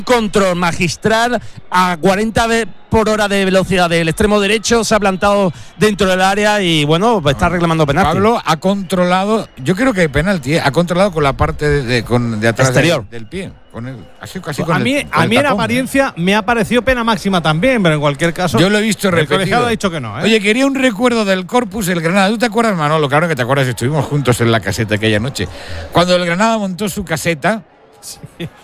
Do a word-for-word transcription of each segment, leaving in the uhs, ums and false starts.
control magistral a cuarenta por hora de velocidad del extremo derecho, se ha plantado dentro del área y bueno, pues está reclamando penalti. Pablo ha controlado, yo creo que hay penalti, ¿eh? Ha controlado con la parte de, de, con, de atrás exterior del, del pie. Con el, así, así con a el, mí, con a el mí en tacón, apariencia ¿eh? me ha parecido pena máxima también, pero en cualquier caso. Yo lo he visto el repetido. El colegiado ha dicho que no, ¿eh? Oye, quería un recuerdo del Corpus, el Granada. ¿Tú te acuerdas, Manolo? Claro que te acuerdas, estuvimos juntos en la caseta aquella noche. Cuando el Granada montó su caseta. Sí.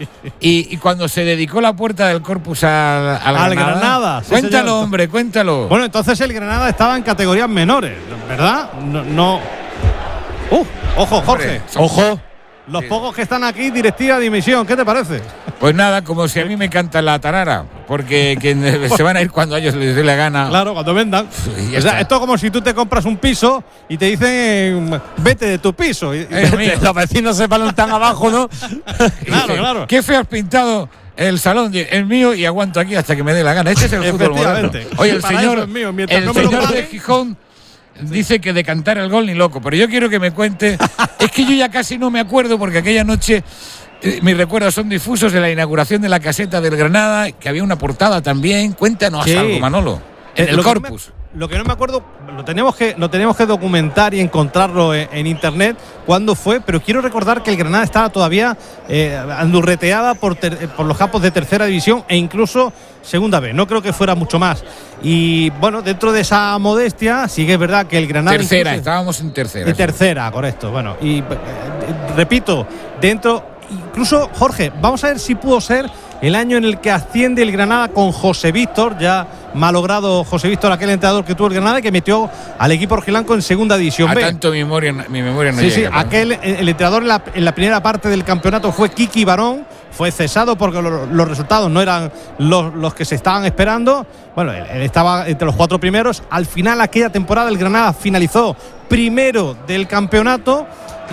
Y, y cuando se dedicó la puerta del Corpus al, al, al Granada. Granada sí, cuéntalo, señor. hombre, cuéntalo. Bueno, entonces el Granada estaba en categorías menores, ¿verdad? No. no. Uh, ojo, Jorge. Hombre, son... Ojo. Los pocos que están aquí, directiva de dimisión, ¿qué te parece? Pues nada, como si a mí me canta la tarara, porque que se van a ir cuando a ellos les dé la gana. Claro, cuando vendan. O sea, esto es como si tú te compras un piso y te dicen, vete de tu piso. Y, eh, los vecinos se paran abajo, ¿no? Claro, claro. ¿Qué feo has pintado el salón? El mío, y aguanto aquí hasta que me dé la gana. Este es el fútbol moderno. Sí, Oye, el para señor, eso es mío, mientras el no me lo señor paguen. de Gijón dice que de cantar el gol ni loco, pero yo quiero que me cuente. Es que yo ya casi no me acuerdo porque aquella noche eh, mis recuerdos son difusos de la inauguración de la caseta del Granada, que había una portada también. Cuéntanos Sí. algo, Manolo. En Eh, el lo que no Corpus. me- Lo que no me acuerdo, lo tenemos que, lo tenemos que documentar y encontrarlo en, en internet cuándo fue, pero quiero recordar que el Granada estaba todavía eh, andurreteada por, ter, por los campos de tercera división e incluso segunda B. No creo que fuera mucho más. Y bueno, dentro de esa modestia, sí que es verdad que el Granada. Tercera, incluso, estábamos en tercera. en tercera, correcto. Bueno, y eh, repito, dentro, incluso Jorge, vamos a ver si pudo ser el año en el que asciende el Granada con José Víctor, ya malogrado José Víctor, aquel entrenador que tuvo el Granada y que metió al equipo rojiblanco en segunda división A B. tanto mi memoria, mi memoria no Sí, llega. sí, aquel, el entrenador en la, en la primera parte del campeonato fue Kiki Barón, fue cesado porque lo, los resultados no eran los, los que se estaban esperando. Bueno, él, él estaba entre los cuatro primeros. Al final, aquella temporada, el Granada finalizó primero del campeonato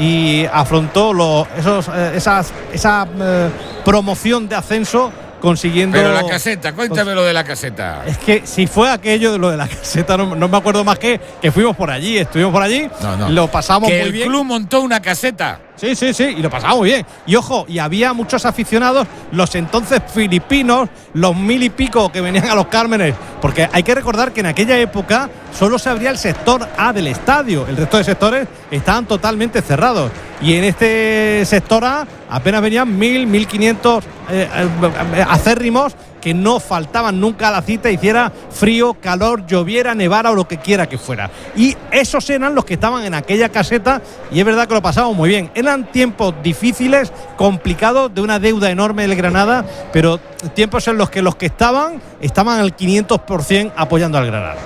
y afrontó los, esos, eh, esas, esa eh, promoción de ascenso consiguiendo. Pero la caseta, cuéntame lo de la caseta. Es que si fue aquello de lo de la caseta, no, no me acuerdo más que que fuimos por allí, estuvimos por allí, No, no. lo pasamos que muy el bien. club montó una caseta. Sí, sí, sí, y lo pasamos muy bien. Y ojo, y había muchos aficionados, los entonces filipinos, los mil y pico que venían a los Cármenes, porque hay que recordar que en aquella época solo se abría el sector A del estadio, el resto de sectores estaban totalmente cerrados. Y en este sector A apenas venían mil, mil quinientos eh, eh, acérrimos que no faltaban nunca a la cita, hiciera frío, calor, lloviera, nevara o lo que quiera que fuera. Y esos eran los que estaban en aquella caseta y es verdad que lo pasamos muy bien. Eran tiempos difíciles, complicados, de una deuda enorme del Granada, pero tiempos en los que los que estaban, estaban al quinientos por ciento apoyando al Granada.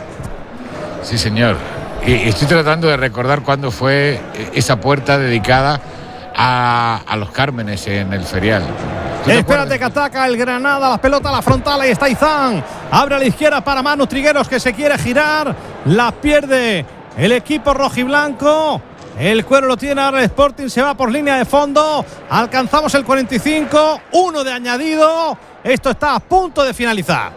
Sí, señor. Y, y estoy tratando de recordar cuándo fue esa puerta dedicada a, a los Cármenes en el ferial. Espérate que ataca el Granada, la pelota a la frontal, ahí está Izán, abre a la izquierda para Manu Trigueros que se quiere girar, la pierde el equipo rojiblanco, el cuero lo tiene ahora el Sporting, se va por línea de fondo, alcanzamos el cuarenta y cinco, uno de añadido, esto está a punto de finalizar.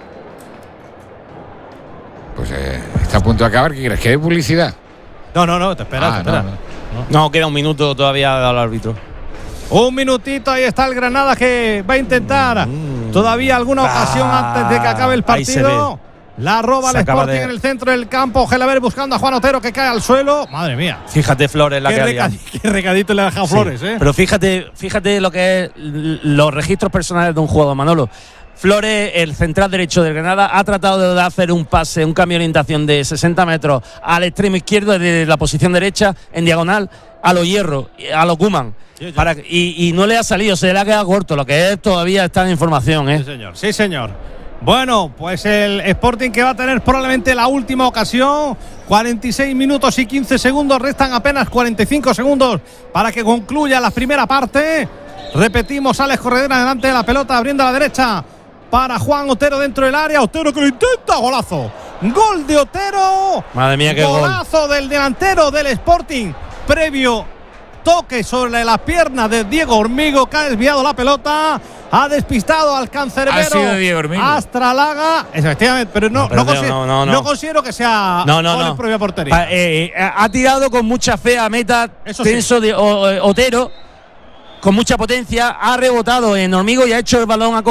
Pues eh, está a punto de acabar, ¿qué quieres? ¿Que hay publicidad? No, no, no, te esperas, Ah, te esperas. no, No. no, queda un minuto todavía al árbitro. Un minutito, ahí está el Granada que va a intentar mm. todavía alguna ocasión ah, antes de que acabe el partido. La roba el Sporting de... en el centro del campo. Gelaber buscando a Juan Otero que cae al suelo. Madre mía. Fíjate, Flores, la qué que recad... había. Qué recadito le ha dejado sí. Flores, ¿eh? Pero fíjate, fíjate lo que es los registros personales de un jugador, Manolo. Flores, el central derecho del Granada, ha tratado de hacer un pase, un cambio de orientación de sesenta metros al extremo izquierdo desde la posición derecha en diagonal a los Hierro, a los Koeman. Sí, para, y, y no le ha salido, se le ha quedado corto. Lo que es todavía está en información, ¿eh? Sí, señor. Sí, señor. Bueno, pues el Sporting que va a tener probablemente la última ocasión. cuarenta y seis minutos y quince segundos. Restan apenas cuarenta y cinco segundos para que concluya la primera parte. Repetimos, Alex Corredera delante de la pelota, abriendo a la derecha para Juan Otero dentro del área. Otero que lo intenta. Golazo. Gol de Otero. Madre mía, qué golazo gol. del delantero del Sporting. Previo toque sobre las piernas de Diego Hormigo, que ha desviado la pelota, ha despistado al cancerbero. Ha sido Diego Hormigo. Astralaga, efectivamente, pero no, no, pero no, considero, no, no, no. no considero que sea no, no, gol no. en propia portería. Pa, eh, ha tirado con mucha fe a meta. Eso tenso sí. de o, Otero, con mucha potencia, ha rebotado en Hormigo y ha hecho el balón a